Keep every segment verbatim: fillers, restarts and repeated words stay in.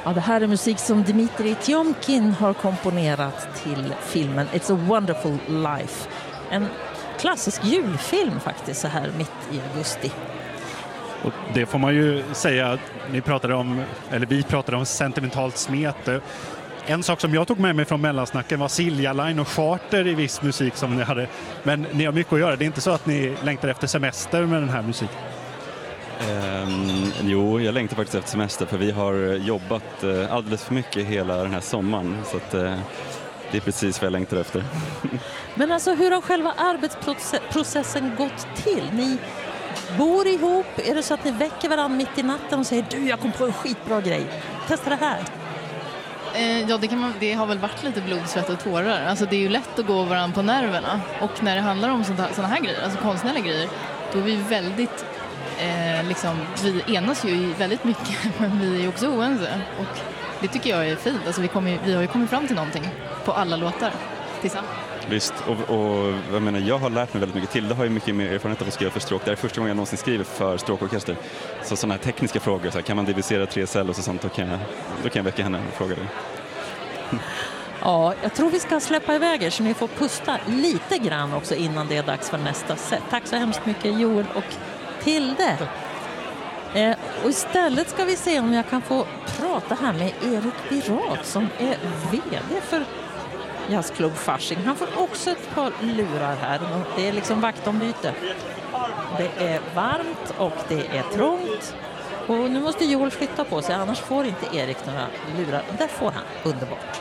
Ja, det här är musik som Dmitri Tiomkin har komponerat till filmen It's a Wonderful Life. En klassisk julfilm faktiskt så här mitt i augusti. Och det får man ju säga, ni pratade om, eller vi pratade om sentimentalt smete. En sak som jag tog med mig från mellansnacken var Silja Line och charter i viss musik som ni hade. Men ni har mycket att göra, det är inte så att ni längtar efter semester med den här musiken? Um, jo, jag längtar faktiskt efter semester för vi har jobbat uh, alldeles för mycket hela den här sommaren. Så att, uh, det är precis vad jag längtar efter. Men alltså hur har själva arbetsprocessen gått till? Ni bor ihop, är det så att ni väcker varandra mitt i natten och säger du, jag kom på en skitbra grej, testa det här? Eh, ja, det, kan man, det har väl varit lite blod, svett och tårar. Alltså det är ju lätt att gå varandra på nerverna. Och när det handlar om sådana här, här grejer, alltså konstnärliga grejer, då är vi väldigt, eh, liksom, vi enas ju väldigt mycket, men vi är ju också oense. Och det tycker jag är fint. Alltså vi, kommer, vi har ju kommit fram till någonting på alla låtar tillsammans. Visst, och, och jag, menar, jag har lärt mig väldigt mycket till. Det har ju mycket mer erfarenhet av att skriva för stråk. Det är första gången jag någonsin skriver för stråkorkester. Så sådana här tekniska frågor, så här, kan man divisera tre celler och sånt, då kan jag, då kan jag väcka henne och fråga dig. Ja, jag tror vi ska släppa iväg er så ni får pusta lite grann också innan det är dags för nästa set. Tack så hemskt mycket Joel och Tilde. Eh, och istället ska vi se om jag kan få prata här med Erik Birat som är vd för Jazzklubb Fasching. Han får också ett par lurar här. Det är liksom vaktombyte. Det är varmt och det är trångt. Och nu måste Joel flytta på sig, annars får inte Erik några lurar. Där får han, underbart.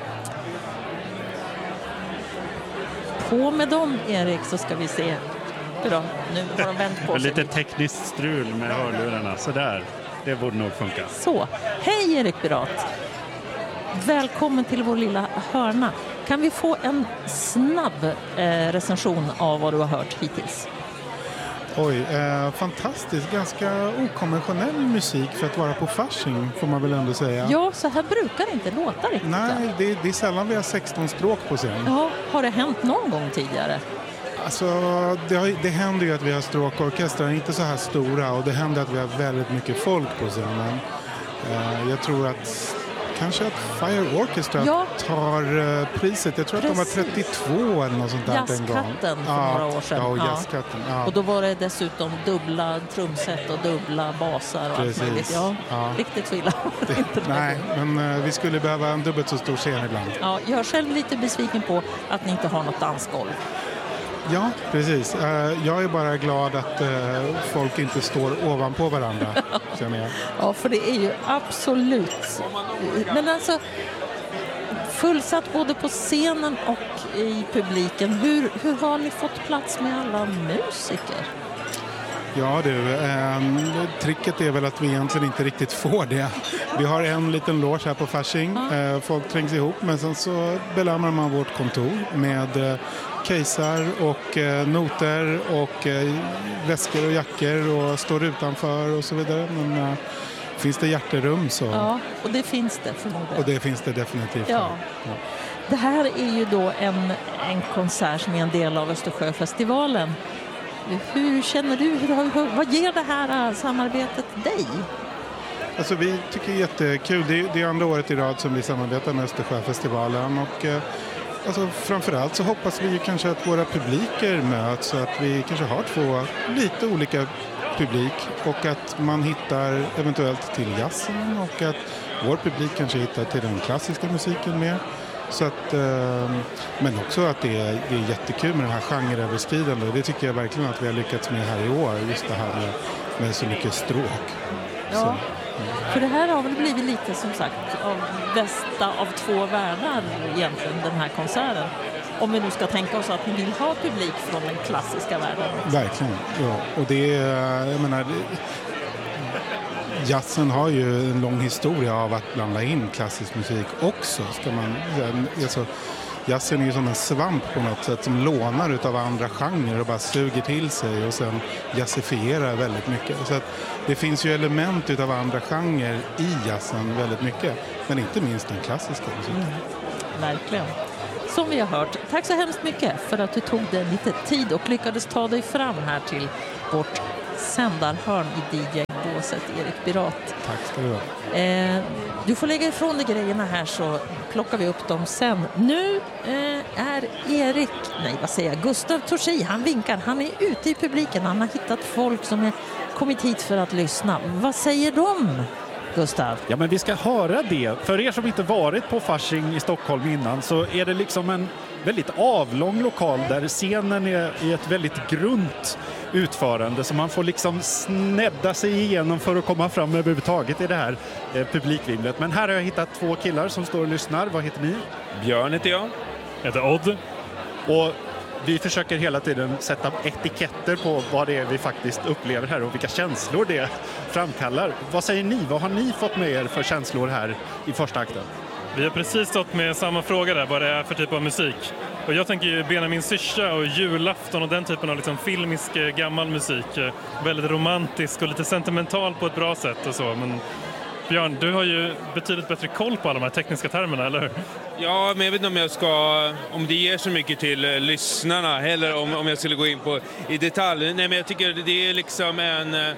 På med dem, Erik, så ska vi se. Bra, nu har de vänt på sig. Lite tekniskt strul med hörlurarna, så där. Det borde nog funka. Så, hej Erik Birat. Välkommen till vår lilla hörna. Kan vi få en snabb eh, recension av vad du har hört hittills? Oj, eh, fantastiskt. Ganska okonventionell musik för att vara på Fasching, får man väl ändå säga. Ja, så här brukar det inte låta riktigt. Nej, det, det är sällan vi har sexton stråk på scen. Ja, har det hänt någon gång tidigare? Alltså, det, har, det händer ju att vi har stråkorkestrar, inte så här stora, och det händer att vi har väldigt mycket folk på scenen. Eh, jag tror att kanske att Fire Orchestra ja. tar uh, priset. Jag tror Precis. att de var trettiotvå eller något sånt där en gång. Jazzkatten för ja, några år sedan. Ja, och, ja. ja. och då var det dessutom dubbla trumset och dubbla basar och Precis. allt möjligt. Ja, ja. Riktigt så illa. Det, nej, men uh, vi skulle behöva en dubbelt så stor scen ibland. Ja, jag är själv lite besviken på att ni inte har något dansgolv. Ja, precis. Uh, jag är bara glad att uh, folk inte står ovanpå varandra, känner jag. Ja, för det är ju absolut... Men alltså, fullsatt både på scenen och i publiken. Hur, hur har ni fått plats med alla musiker? Ja du, eh, tricket är väl att vi egentligen inte riktigt får det. Vi har en liten loge här på Fasching. Eh, folk trängs ihop, men sen så belämnar man vårt kontor med eh, casear och eh, noter och eh, väskor och jackor och står utanför och så vidare. Men eh, finns det hjärterum så... Ja, och det finns det förmodligen. Och det finns det definitivt. Ja. Ja. Det här är ju då en, en konsert som är en del av Östersjöfestivalen. Hur känner du? Hur, hur, vad ger det här samarbetet dig? Alltså vi tycker det är jättekul. Det är, det är andra året i rad som vi samarbetar med Östersjöfestivalen. Och, eh, alltså, framförallt så hoppas vi kanske att våra publiker möts. Så att vi kanske har två lite olika publik. Och att man hittar eventuellt till jazzen. Och att vår publik kanske hittar till den klassiska musiken med. Så att, eh, men också att det är, det är jättekul med den här genreöverskridande. Det tycker jag verkligen att vi har lyckats med här i år. Just det här med, med så mycket stråk. Ja, så, mm. För det här har väl blivit lite som sagt av bästa av två världar egentligen, den här konserten. Om vi nu ska tänka oss att ni vill ha publik från den klassiska världen. Verkligen, ja. Och det är, jag menar... Det, jazzen har ju en lång historia av att blanda in klassisk musik också. Ska man, alltså, jazzen är ju som en svamp på något sätt som lånar utav andra genrer och bara suger till sig och sen jazzifierar väldigt mycket. Så att det finns ju element utav andra genrer i jazzen väldigt mycket, men inte minst den klassiska musiken. Mm, verkligen. Som vi har hört, tack så hemskt mycket för att du tog dig lite tid och lyckades ta dig fram här till vårt sändarhörn i D J sätt, Erik Birat. Tack ska du ha. Eh, du får lägga ifrån dig grejerna här så plockar vi upp dem sen. Nu eh, är Erik, nej vad säger jag, Gustav Torsi, han vinkar, han är ute i publiken, han har hittat folk som är kommit hit för att lyssna. Vad säger de, Gustav? Ja, men vi ska höra det. För er som inte varit på Fasching i Stockholm innan så är det liksom en väldigt avlång lokal där scenen är i ett väldigt grunt utförande så man får liksom snedda sig igenom för att komma fram överhuvudtaget i det här eh, publikvimlet. Men här har jag hittat två killar som står och lyssnar. Vad heter ni? Björn heter jag. Jag heter Odd. Och vi försöker hela tiden sätta etiketter på vad det är vi faktiskt upplever här och vilka känslor det framkallar. Vad säger ni? Vad har ni fått med er för känslor här i första akten? Vi har precis stått med samma fråga där, vad det är för typ av musik. Och jag tänker ju Benjamin Syrsa och julafton och den typen av liksom filmisk gammal musik. Väldigt romantisk och lite sentimental på ett bra sätt och så. Men Björn, du har ju betydligt bättre koll på alla de här tekniska termerna, eller hur? Ja, men jag vet inte om jag ska, om det ger så mycket till uh, lyssnarna eller om, om jag skulle gå in på i detalj. Nej, men jag tycker det är liksom en... Uh,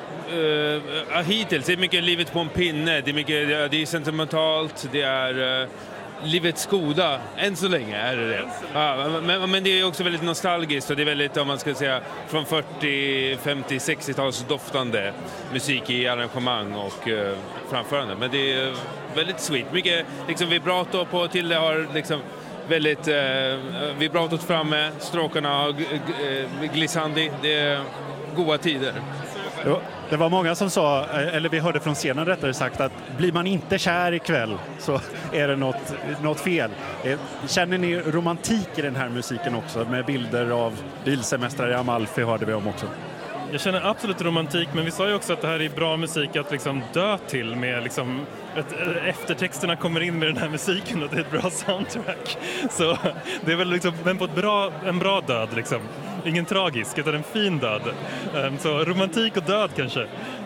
uh, hittills, det är mycket livet på en pinne, det är mycket, det är sentimentalt, det är... Uh, livets goda, än så länge är det det. Ja, men, men det är också väldigt nostalgiskt och det är väldigt, om man ska säga, från fyrtio, femtio, sextio-tals doftande musik i arrangemang och uh, framförande. Men det är väldigt sweet. Mycket liksom vibrato på till det har liksom väldigt uh, vibratot framme, stråkarna och uh, glissandi. Det är goda tider. Jo, det var många som sa, eller vi hörde från scenen rättare sagt, att blir man inte kär ikväll så är det något, något fel. Känner ni romantik i den här musiken också med bilder av bilsemestrar i Amalfi hörde vi om också? Jag känner absolut romantik, men vi sa ju också att det här är bra musik att liksom dö till med liksom ett, eftertexterna kommer in med den här musiken och det är ett bra soundtrack. Så det är väl liksom, men på ett bra, en bra död liksom. Ingen tragisk, utan en fin död. Så romantik och död kanske.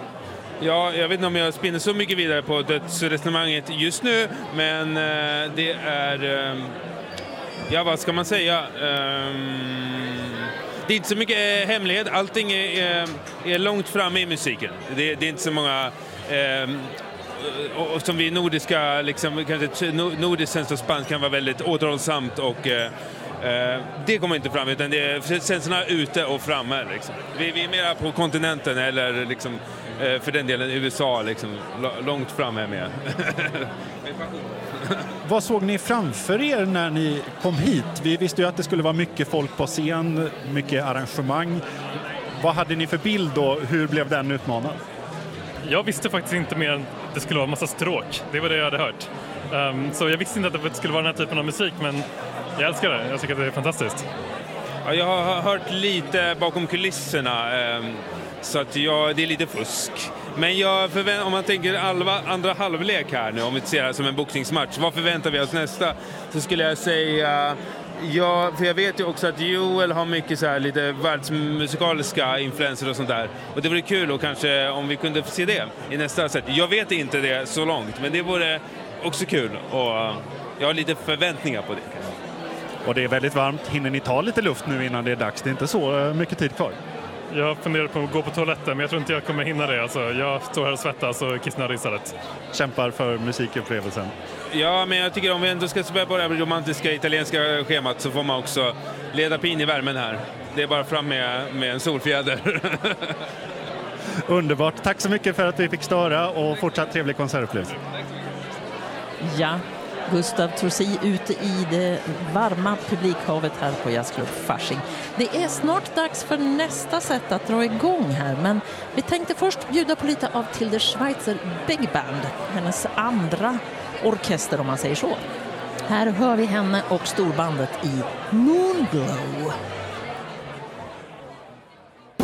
Ja, jag vet inte om jag spinner så mycket vidare på dödsresonemanget just nu, men det är... Ja, vad ska man säga? Det är inte så mycket hemlighet. Allting är, är långt framme i musiken. Det, det är inte så många... Och som vi nordiska, liksom, kanske nordiskt sällskapsband kan vara väldigt återhållsamt och... Uh, det kommer inte fram, utan det är känslorna ute och framme liksom. vi, vi är mera på kontinenten eller liksom, uh, för den delen U S A liksom, långt framme med. Vad såg ni framför er när ni kom hit? Vi visste ju att det skulle vara mycket folk på scen, mycket arrangemang. Vad hade ni för bild och hur blev den utmanad? Jag visste faktiskt inte mer än att det skulle vara en massa stråk. Det var det jag hade hört. Um, så jag visste inte att det skulle vara den här typen av musik, men jag älskar det. Jag tycker att det är fantastiskt. Ja, jag har hört lite bakom kulisserna, um, så att jag, det är lite fusk. Men jag förvänt, om man tänker alva, andra halvlek här nu, om vi ser det som en boxningsmatch, vad förväntar vi oss nästa? Så skulle jag säga... Ja, för jag vet ju också att Joel har mycket så här lite världsmusikaliska influenser och sånt där. Och det vore kul och kanske om vi kunde se det i nästa sätt. Jag vet inte det så långt, men det vore också kul och jag har lite förväntningar på det. Och det är väldigt varmt. Hinner ni ta lite luft nu innan det är dags? Det är inte så mycket tid kvar. Jag funderar på att gå på toaletten, men jag tror inte jag kommer hinna det. Alltså, jag står här och svettas och kissnödig istället. Kämpar för musikupplevelsen. Ja, men jag tycker om vi ändå ska spela på det här romantiska italienska schemat så får man också leda pin i värmen här. Det är bara fram med, med en solfjäder. Underbart. Tack så mycket för att vi fick störa och fortsatt trevlig konsertupplevelse. Ja, Gustav Torsi ute i det varma publikhavet här på Jazzklubb Fasching. Det är snart dags för nästa sätt att dra igång här, men vi tänkte först bjuda på lite av Tilde Schweitzer Big Band, hennes andra orkester om man säger så. Här hör vi henne och storbandet i Moonglow.